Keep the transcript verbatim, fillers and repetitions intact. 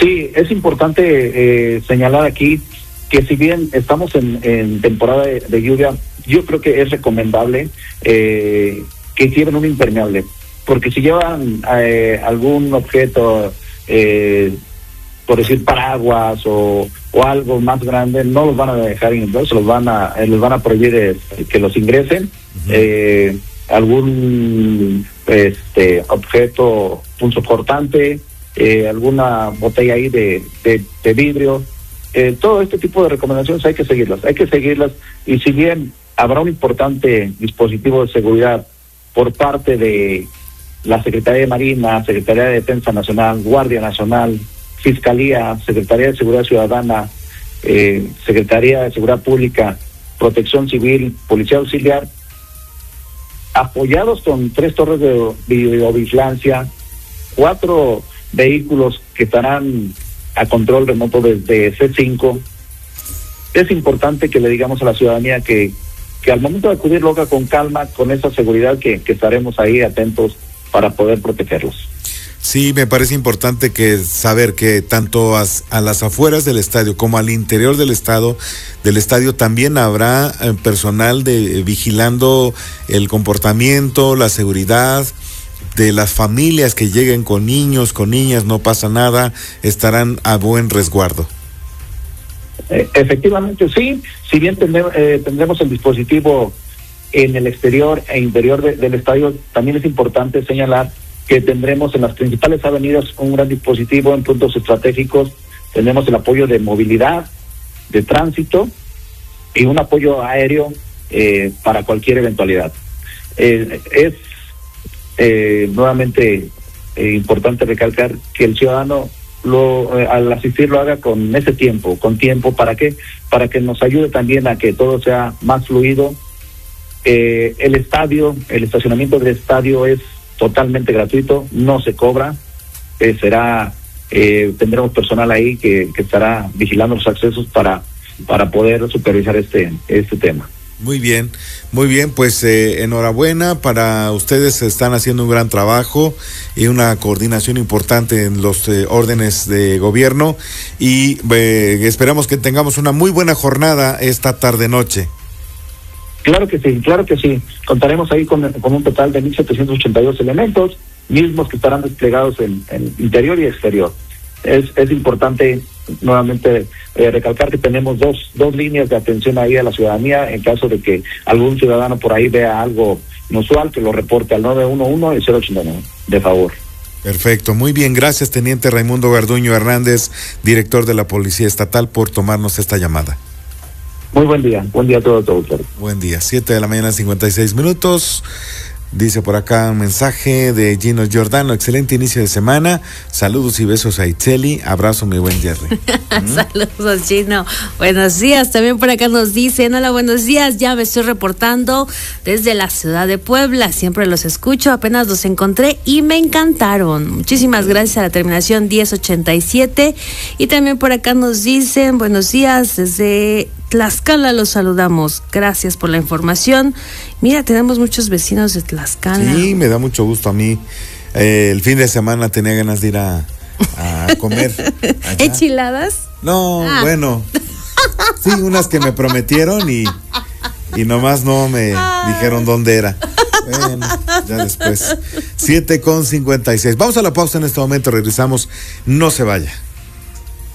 Sí, es importante eh, señalar aquí que si bien estamos en, en temporada de, de lluvia, yo creo que es recomendable eh, que lleven un impermeable, porque si llevan eh, algún objeto, eh, por decir paraguas o, o algo más grande, no los van a dejar inundados, se los van a, eh, les van a prohibir eh, que los ingresen. Uh-huh. eh, algún este objeto punzocortante, eh, alguna botella ahí de, de, de vidrio, eh, todo este tipo de recomendaciones hay que seguirlas, hay que seguirlas, y si bien habrá un importante dispositivo de seguridad por parte de la Secretaría de Marina, Secretaría de Defensa Nacional, Guardia Nacional, Fiscalía, Secretaría de Seguridad Ciudadana, eh, Secretaría de Seguridad Pública, Protección Civil, Policía Auxiliar, apoyados con tres torres de videovigilancia, cuatro vehículos que estarán a control remoto desde C cinco, es importante que le digamos a la ciudadanía que, que al momento de acudir lo haga con calma, con esa seguridad que, que estaremos ahí atentos para poder protegerlos. Sí, me parece importante que saber que tanto a, a las afueras del estadio como al interior del estado, del estadio también habrá eh, personal de eh, vigilando el comportamiento, la seguridad de las familias que lleguen con niños, con niñas, no pasa nada, estarán a buen resguardo. Eh, efectivamente, sí, si bien tendremos, eh, tendremos el dispositivo en el exterior e interior de, del estadio, también es importante señalar que tendremos en las principales avenidas un gran dispositivo en puntos estratégicos. Tenemos el apoyo de movilidad, de tránsito y un apoyo aéreo eh, para cualquier eventualidad. Eh, es eh, nuevamente eh, importante recalcar que el ciudadano lo eh, al asistir lo haga con ese tiempo, con tiempo, ¿para qué? Para que nos ayude también a que todo sea más fluido. Eh, el estadio, el estacionamiento del estadio es totalmente gratuito, no se cobra, eh, será, eh, tendremos personal ahí que, que estará vigilando los accesos para, para poder supervisar este, este tema. Muy bien, muy bien, pues eh, enhorabuena para ustedes, están haciendo un gran trabajo y una coordinación importante en los eh, órdenes de gobierno, y eh, esperamos que tengamos una muy buena jornada esta tarde-noche. Claro que sí, claro que sí. Contaremos ahí con, con un total de mil setecientos ochenta y dos elementos, mismos que estarán desplegados en, en interior y exterior. Es, es importante nuevamente eh, recalcar que tenemos dos, dos líneas de atención ahí a la ciudadanía en caso de que algún ciudadano por ahí vea algo inusual, que lo reporte al nueve uno uno y cero ochenta y nueve, de favor. Perfecto, muy bien, gracias Teniente Raimundo Garduño Hernández, director de la Policía Estatal, por tomarnos esta llamada. Muy buen día, buen día a todos, todos. Buen día, siete de la mañana, cincuenta y seis minutos. Dice por acá un mensaje de Gino Giordano: excelente inicio de semana, saludos y besos a Itzeli, abrazo mi buen Jerry. ¿Mm? Saludos Gino, buenos días. También por acá nos dicen: hola, buenos días, ya me estoy reportando desde la ciudad de Puebla, siempre los escucho, apenas los encontré y me encantaron. Muchísimas gracias a la terminación diez ochenta y siete. Y también por acá nos dicen: buenos días, desde Tlaxcala los saludamos, gracias por la información. Mira, tenemos muchos vecinos de Tlaxcala. Sí, me da mucho gusto a mí. Eh, el fin de semana tenía ganas de ir a, a comer. Allá. ¿Enchiladas? No, ah. bueno. Sí, unas que me prometieron y, y nomás no me Ay. dijeron dónde era. Bueno, ya después. siete con cincuenta y seis. Vamos a la pausa en este momento, regresamos. No se vaya.